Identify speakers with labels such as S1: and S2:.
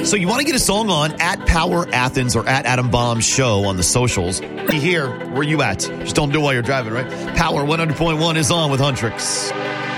S1: So you want to get a song on at Power Athens or at Adam Bomb Show on the socials. Be here. Where you at? Just don't do it while you're driving, right? Power 100.1 is on with Huntrix.